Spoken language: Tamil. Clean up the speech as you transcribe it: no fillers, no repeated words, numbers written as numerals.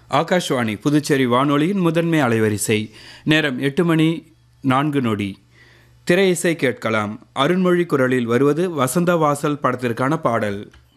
ஆகாஷ்வாணி புதுச்சேரி வானொலியின் முதன்மை அலைவரிசை. நேரம் 8:04. திரை இசை கேட்கலாம். அருண்மொழி குரலில் வருவது வசந்த வாசல் படத்திற்கான பாடல்.